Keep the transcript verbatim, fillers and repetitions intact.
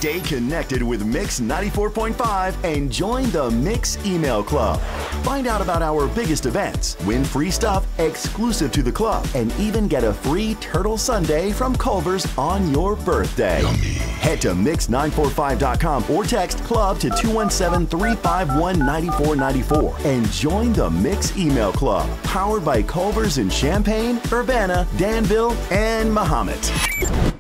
Stay connected with Mix ninety-four point five and join the Mix email club. Find out about our biggest events, win free stuff exclusive to the club, and even get a free turtle sundae from Culver's on your birthday. Yummy. Head to mix nine four five dot com or text club to two one seven, three five one, nine four nine four and join the Mix email club, powered by Culver's in Champaign, Urbana, Danville, and Mahomet.